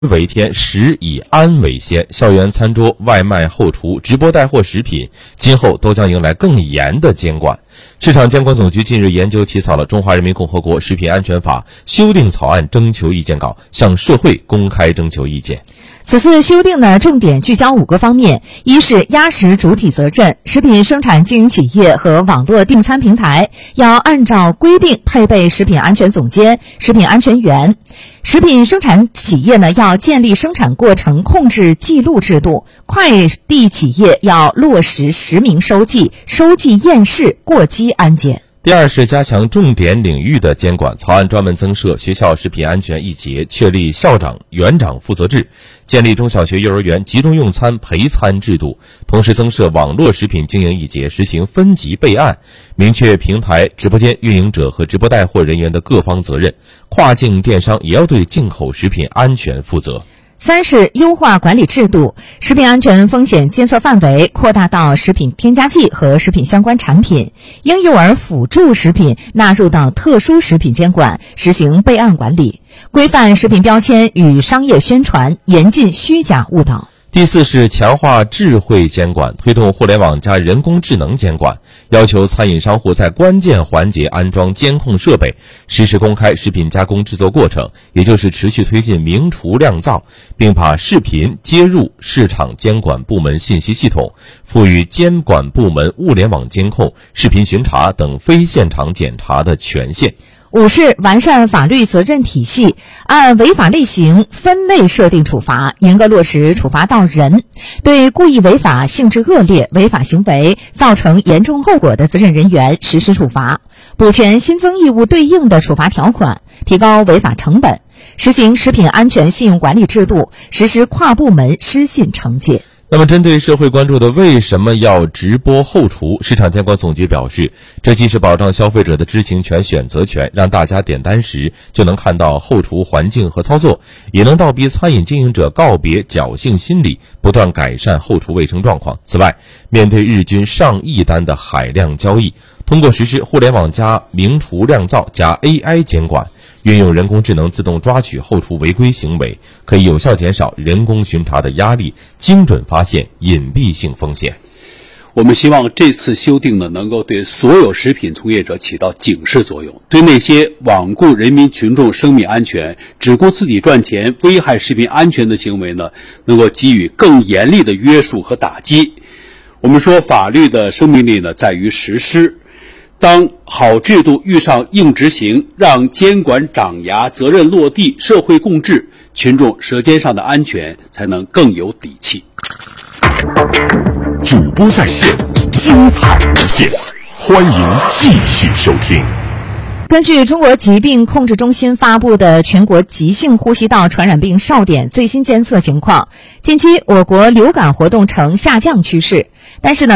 为天，食以安为先。校园餐桌、外卖后厨、直播带货食品，今后都将迎来更严的监管。市场监管总局近日研究起草了《中华人民共和国食品安全法》修订草案征求意见稿，向社会公开征求意见。 此次修订呢，重点聚焦5个方面：一是压实主体责任，食品生产经营企业和网络订餐平台要按照规定配备食品安全总监、食品安全员；食品生产企业呢，要建立生产过程控制记录制度；快递企业要落实实名收寄、收寄验视、过机安检。 第二是加强重点领域的监管，草案专门增设学校食品安全一节，确立校长、园长负责制，建立中小学、幼儿园集中用餐陪餐制度，同时增设网络食品经营一节，实行分级备案，明确平台、直播间运营者和直播带货人员的各方责任，跨境电商也要对进口食品安全负责。 三是优化管理制度，食品安全风险监测范围扩大到食品添加剂和食品相关产品，婴幼儿辅助食品纳入到特殊食品监管，实行备案管理，规范食品标签与商业宣传，严禁虚假误导。 第四是强化智慧监管，推动互联网加人工智能监管，要求餐饮商户在关键环节安装监控设备，实时公开食品加工制作过程，也就是持续推进明厨亮灶，并把视频接入市场监管部门信息系统，赋予监管部门物联网监控、视频巡查等非现场检查的权限。 五是完善法律责任体系，按违法类型分类设定处罚，严格落实处罚到人，对故意违法、性质恶劣、违法行为造成严重后果的责任人员实施处罚，补全新增义务对应的处罚条款，提高违法成本，实行食品安全信用管理制度，实施跨部门失信惩戒。 那么针对社会关注的为什么要直播后厨，市场监管总局表示，这既是保障消费者的知情权、选择权，让大家点单时就能看到后厨环境和操作，也能倒逼餐饮经营者告别侥幸心理，不断改善后厨卫生状况。此外，面对日均上亿单的海量交易，通过实施互联网加明厨亮灶加 AI 监管，运用人工智能自动抓取后厨违规行为，可以有效减少人工巡查的压力，精准发现隐蔽性风险。 我们希望这次修订呢，能够对所有食品从业者起到警示作用，对那些罔顾人民群众生命安全、只顾自己赚钱、危害食品安全的行为呢，能够给予更严厉的约束和打击。我们说，法律的生命力呢，在于实施。当好制度遇上硬执行，让监管长牙、责任落地、社会共治，群众舌尖上的安全才能更有底气。 主播在线，精彩无限，欢迎继续收听。 根据中国疾病控制中心发布的全国急性呼吸道传染病哨点最新监测情况，近期我国流感活动呈下降趋势，但是呢